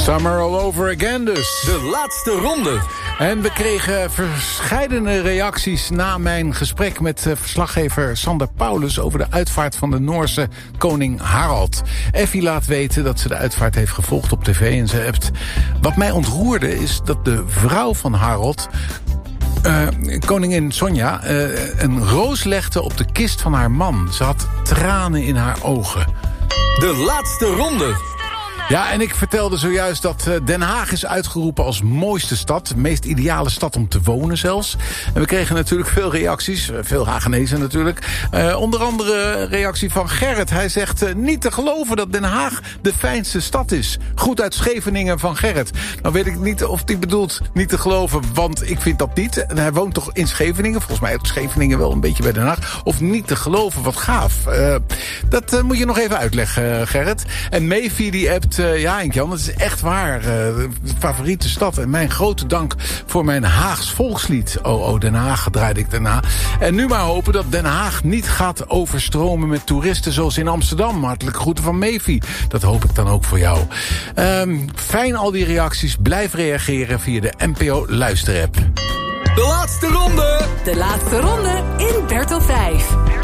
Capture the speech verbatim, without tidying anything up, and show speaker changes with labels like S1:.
S1: Summer all over again dus.
S2: De laatste ronde.
S1: En we kregen verscheidene reacties na mijn gesprek met verslaggever Sander Paulus over de uitvaart van de Noorse koning Harald. Effie laat weten dat ze de uitvaart heeft gevolgd op tv en ze hebt. Wat mij ontroerde is dat de vrouw van Harald, Uh, koningin Sonja, uh, een roos legde op de kist van haar man. Ze had tranen in haar ogen.
S2: De laatste ronde.
S1: Ja, en ik vertelde zojuist dat Den Haag is uitgeroepen als mooiste stad. De meest ideale stad om te wonen zelfs. En we kregen natuurlijk veel reacties. Veel Hagenezen natuurlijk. Uh, onder andere reactie van Gerrit. Hij zegt uh, niet te geloven dat Den Haag de fijnste stad is. Goed uit Scheveningen van Gerrit. Nou weet ik niet of hij bedoelt niet te geloven, want ik vind dat niet. Hij woont toch in Scheveningen. Volgens mij uit Scheveningen wel een beetje bij Den Haag. Of niet te geloven, wat gaaf. Uh, dat uh, moet je nog even uitleggen, uh, Gerrit. En Mevi die appt, Uh, ja, Henk-Jan, het is echt waar. Uh, de favoriete stad. En mijn grote dank voor mijn Haags volkslied. Oh, oh, Den Haag draaide ik daarna. En nu maar hopen dat Den Haag niet gaat overstromen met toeristen zoals in Amsterdam. Hartelijke groeten van Mevi. Dat hoop ik dan ook voor jou. Um, fijn al die reacties. Blijf reageren via de N P O luisterapp.
S2: De laatste ronde.
S3: De laatste ronde in Bertel vijf.